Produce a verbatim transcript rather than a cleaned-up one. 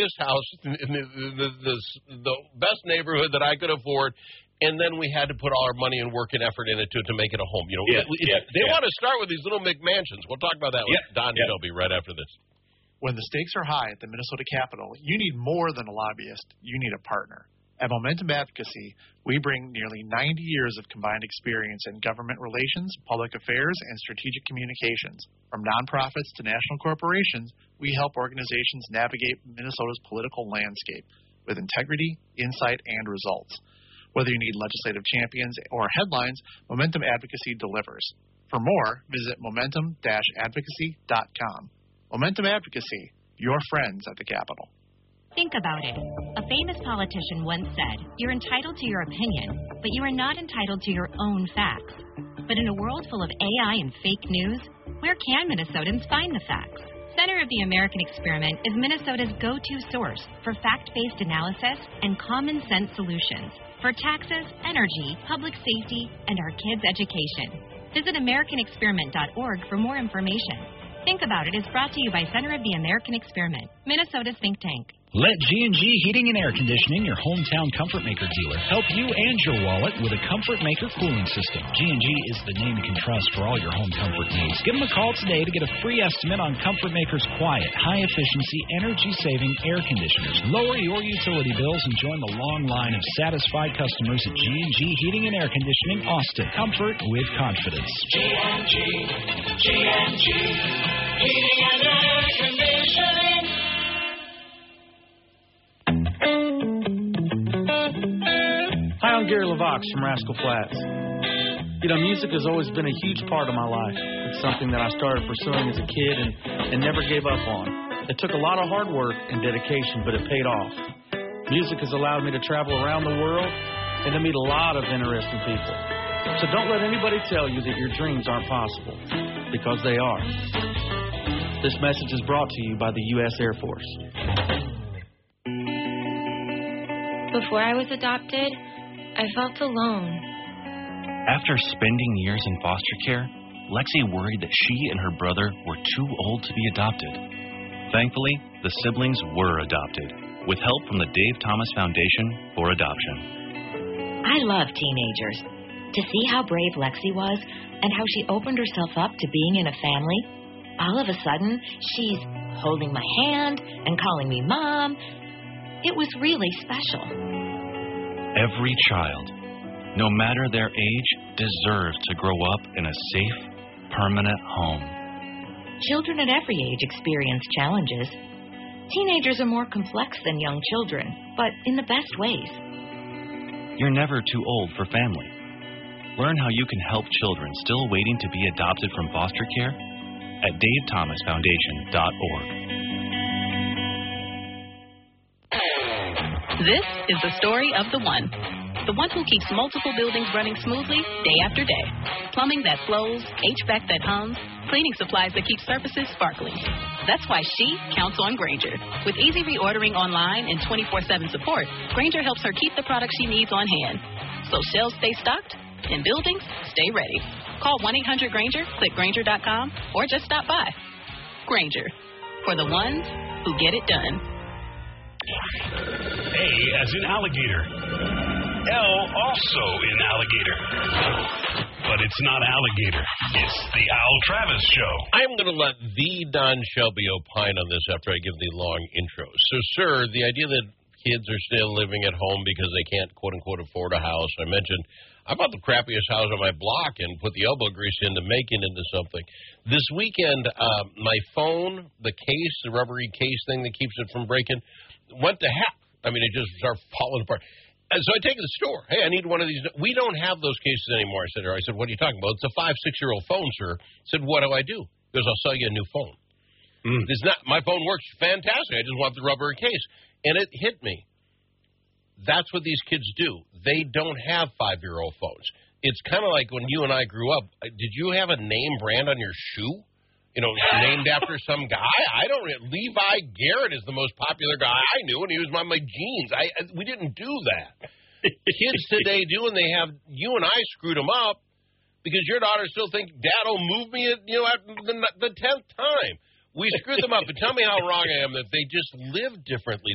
biggest house in the, the, the, the best neighborhood that I could afford, and then we had to put all our money and work and effort in it to, to make it a home. You know, yeah, it, yeah, they yeah. want to start with these little McMansions. We'll talk about that with yeah, Don yeah. Shelby right after this. When the stakes are high at the Minnesota Capitol, you need more than a lobbyist. You need a partner. At Momentum Advocacy, we bring nearly ninety years of combined experience in government relations, public affairs, and strategic communications. From nonprofits to national corporations, we help organizations navigate Minnesota's political landscape with integrity, insight, and results. Whether you need legislative champions or headlines, Momentum Advocacy delivers. For more, visit momentum dash advocacy dot com. Momentum Advocacy, your friends at the Capitol. Think about it. A famous politician once said, "You're entitled to your opinion, but you are not entitled to your own facts." But in a world full of A I and fake news, where can Minnesotans find the facts? Center of the American Experiment is Minnesota's go-to source for fact-based analysis and common-sense solutions for taxes, energy, public safety, and our kids' education. Visit american experiment dot org for more information. Think About It is brought to you by Center of the American Experiment, Minnesota's think tank. Let G and G Heating and Air Conditioning, your hometown Comfort Maker dealer, help you and your wallet with a Comfort Maker cooling system. G and G is the name you can trust for all your home comfort needs. Give them a call today to get a free estimate on Comfort Maker's quiet, high-efficiency, energy-saving air conditioners. Lower your utility bills and join the long line of satisfied customers at G and G Heating and Air Conditioning, Austin. Comfort with confidence. G and G, G and G, Heating and Air Conditioning. Hi, I'm Gary LaVox from Rascal Flats. You know, music has always been a huge part of my life. It's something that I started pursuing as a kid and, and never gave up on. It took a lot of hard work and dedication, but it paid off. Music has allowed me to travel around the world and to meet a lot of interesting people. So don't let anybody tell you that your dreams aren't possible, because they are. This message is brought to you by the U S Air Force. Before I was adopted, I felt alone. After spending years in foster care, Lexi worried that she and her brother were too old to be adopted. Thankfully, the siblings were adopted, with help from the Dave Thomas Foundation for Adoption. I love teenagers. To see how brave Lexi was and how she opened herself up to being in a family, all of a sudden, she's holding my hand and calling me Mom. It was really special. Every child, no matter their age, deserves to grow up in a safe, permanent home. Children at every age experience challenges. Teenagers are more complex than young children, but in the best ways. You're never too old for family. Learn how you can help children still waiting to be adopted from foster care at dave thomas foundation dot org. This is the story of the one. The one who keeps multiple buildings running smoothly day after day. Plumbing that flows, H V A C that hums, cleaning supplies that keep surfaces sparkling. That's why she counts on Grainger. With easy reordering online and twenty-four seven support, Grainger helps her keep the products she needs on hand. So shelves stay stocked and buildings stay ready. Call one eight hundred Grainger, click Grainger dot com, or just stop by. Grainger, for the ones who get it done. A as in alligator. L also in alligator. But it's not alligator. It's the Al Travis Show. I'm going to let the Don Shelby opine on this after I give the long intro. So, sir, the idea that kids are still living at home because they can't, quote-unquote, afford a house. I mentioned I bought the crappiest house on my block and put the elbow grease in to make it into something. This weekend, uh, my phone, the case, the rubbery case thing that keeps it from breaking, went to heck. I mean, it just started falling apart. And so I take it to the store. Hey, I need one of these. We don't have those cases anymore. I said, I said, what are you talking about? It's a five, six-year-old phone, sir. I said, what do I do? He goes, I'll sell you a new phone. Mm. It's not, my phone works fantastic. I just want the rubber case. And it hit me. That's what these kids do. They don't have five-year-old phones. It's kind of like when you and I grew up. Did you have a name brand on your shoe? You know, named after some guy? I don't know. Levi Garrett is the most popular guy I knew, and he was on my jeans. I, I We didn't do that. Kids today do, and they have, you and I screwed them up because your daughter still thinks Dad will move me at, you know, at the, the tenth time. We screwed them up. But tell me how wrong I am that they just live differently.